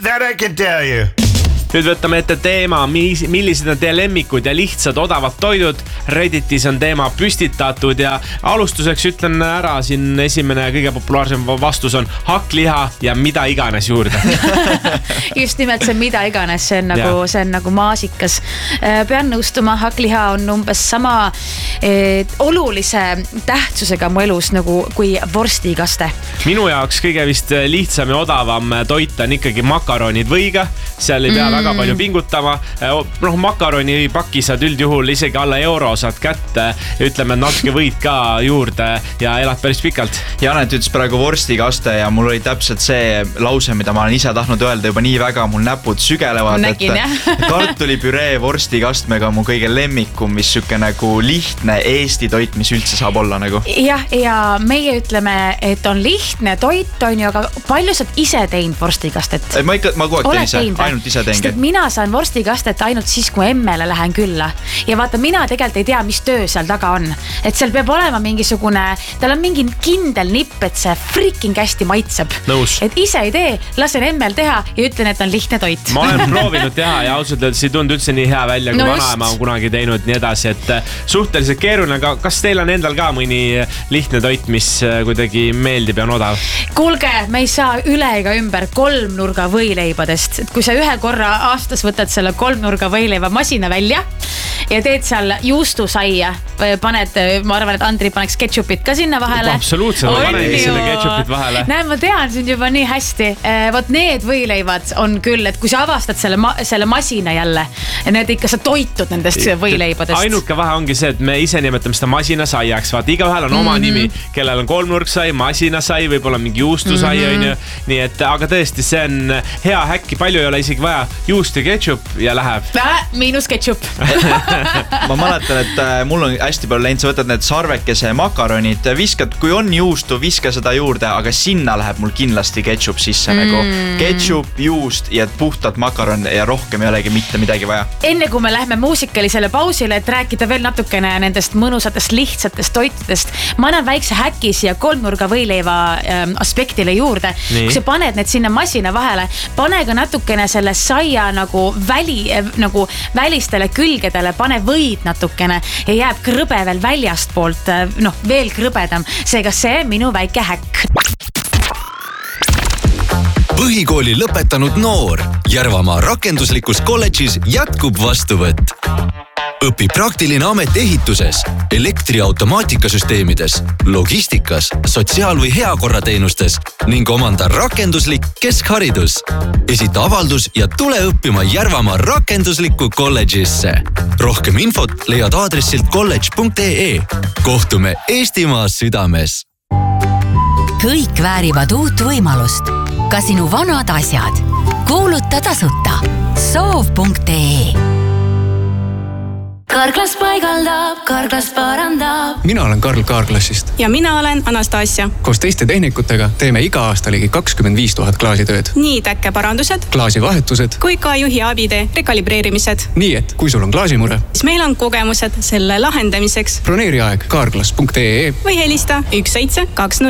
That I can tell you. Nüüd võtame ette teema, millised on teie lemmikud ja lihtsad odavad toidud. Redditis on teema püstitatud ja alustuseks ütlen ära, siin esimene kõige populaarsem vastus on hakkliha ja mida iganes juurde. Just nimelt see mida iganes, see on nagu maasikas. Pean nõustuma, hakkliha on umbes sama olulise tähtsusega mu elus nagu kui vorstikaste. Minu jaoks kõige vist lihtsam ja odavam toit on ikkagi makaronid võiga. Seal ei pea väga palju pingutama. Makaroni paki saad üldjuhul isegi alla euro saad kätte ja ütleme, et natuke võid ka juurde ja elad päris pikalt. Janet ütles praegu vorstikaste ja mul oli täpselt see lause, mida ma olen ise tahtnud öelda juba nii väga, mul näpud sügelevad. Kartulipüree vorstikastmega on mu kõige lemmikum, mis süke nagu lihtne Eesti toit, mis üldse saab olla nagu. Ja meie ütleme, et on lihtne toit, on ju, aga palju saad ise teinud vorstikastet? Ma kogu aeg teen ise, ainult ise teengi. Mina saan vorstikastet ainult siis, kui emmele lähen külla. Ja vaata, mina tegelikult ei tea, mis töö seal taga on. Et seal peab olema mingisugune, tal on mingi kindel nipp, et see freaking hästi maitseb. Nõus. Et ise ei tee, lasen emmel teha ja ütlen, et on lihtne toit. Ma olen proovinud teha ja ausalt öeldes ei tundu üldse nii hea välja, kui vanaema on kunagi teinud nii edasi, et suhteliselt keeruline, aga kas teil on endal ka mõni lihtne toit, mis kuidagi meeldib ja on odav? Kuulge, me ei saa üle ega ümber kolmnurga võileibadest. Kui sa ühe korra aastas võtad selle kolmnurga võileiva masina välja ja teed seal juustusaia, paned, ma arvan, et Andri paneks ketšupit ka sinna vahele. Absoluutselt, ma panegi selle ketšupit vahele. Näe, ma tean sind juba nii hästi. Vot need võileivad on küll, et kui sa avastad selle masina jälle, need ikka sa toitud nendest võileibadest. Ainuke vahe ongi see, et me ise nimetame seda masinasaiaks. Vaata, igavahel on oma nimi, kellel on kolmnurksai, masinasai, võib-olla mingi juustusai, on ju. Nii et, aga tõesti, see on hea häkki, palju ei ole isegi vaja juust ja ketšup ja läheb. Miinus ketšup. Ma mäletan, et mul on hästi palju läinud, sa võtad need sarvekese makaronid, viskad, kui on juustu, viska seda juurde, aga sinna läheb mul kindlasti ketšup sisse nagu ketšup, juust ja puhtad makaron ja rohkem ei olegi mitte midagi vaja. Enne kui me lähme muusikalisele pausile, et rääkida veel natukene nendest mõnusatest lihtsatest toitudest, ma annan väikse häki siia kolmnurga võileiva aspektile juurde. Kui sa paned need sinna masina vahele, pane ka natukene selle saia nagu välistele külgedele, pane võid natukene ja jääb krõbe veel väljast poolt, veel krõbedam. Seega see minu väike häkk. Põhikooli lõpetanud noor. Järvamaa rakenduslikus kolledžis jätkub vastuvõtt. Õpi praktiline amet ehituses, elektriautomaatikasüsteemides, logistikas, sotsiaal- või heakorrateenustes ning omanda rakenduslik keskharidus. Esita avaldus ja tule õppima Järvamaa rakenduslikku kolledžisse. Rohkem infot leiad aadressilt kolledž.ee. Kohtume Eestimaa südames. Kõik väärivad uut võimalust. Ka sinu vanad asjad. Kuuluta tasuta. Soov.ee. Karglas paigaldab, Karglas parandab. Mina olen Karl Kaarklassist. Ja mina olen Anastasia. Koos teiste tehnikutega teeme iga aasta ligi 25 000 klaasitööd. Nii täkkeparandused, klaasivahetused kui ka juhi abide rekalibreerimised. Nii et kui sul on klaasimure, siis meil on kogemused selle lahendamiseks. Broneeri aeg kaarglas.ee või helista 1720.